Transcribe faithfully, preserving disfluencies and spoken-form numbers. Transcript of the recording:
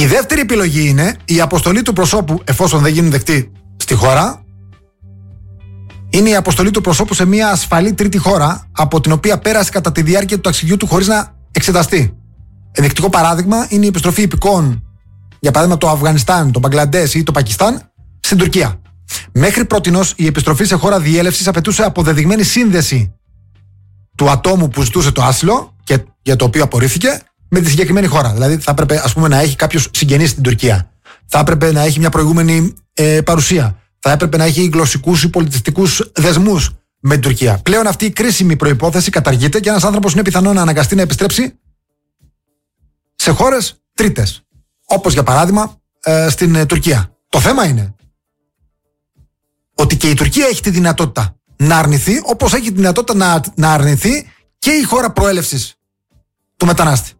δεύτερη επιλογή είναι η αποστολή του προσώπου, εφόσον δεν γίνουν δεκτοί στη χώρα, είναι η αποστολή του προσώπου σε μια ασφαλή τρίτη χώρα από την οποία πέρασε κατά τη διάρκεια του ταξιδιού του χωρίς να εξεταστεί. Ενδεικτικό παράδειγμα είναι η επιστροφή υπηκόων, για παράδειγμα το Αφγανιστάν, το Μπαγκλαντές ή το Πακιστάν, στην Τουρκία. Μέχρι πρότινος η επιστροφή σε χώρα διέλευσης απαιτούσε αποδεδειγμένη σύνδεση του ατόμου που ζητούσε το άσυλο και για το οποίο απορρίφθηκε με τη συγκεκριμένη χώρα. Δηλαδή θα έπρεπε, ας πούμε, να έχει κάποιος συγγενείς στην Τουρκία. Θα έπρεπε να έχει μια προηγούμενη ε, παρουσία. Θα έπρεπε να έχει γλωσσικούς ή πολιτιστικούς δεσμούς με την Τουρκία. Πλέον αυτή η κρίσιμη προϋπόθεση καταργείται και ένας άνθρωπος είναι πιθανό να αναγκαστεί να επιστρέψει σε χώρες τρίτες. Όπως για παράδειγμα ε, στην ε, Τουρκία. Το θέμα είναι ότι και η Τουρκία έχει τη δυνατότητα να αρνηθεί, όπως έχει τη δυνατότητα να, να αρνηθεί και η χώρα προέλευσης του μετανάστη.